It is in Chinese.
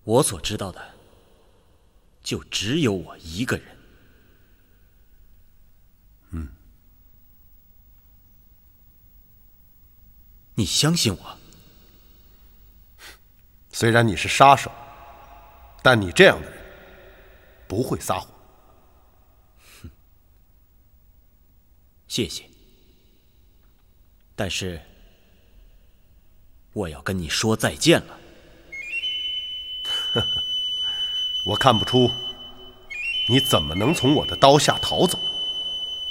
我所知道的就只有我一个人。你相信我？ 虽然你是杀手，但你这样的人不会撒谎。 谢谢。但是我要跟你说再见了。 我看不出你怎么能从我的刀下逃走。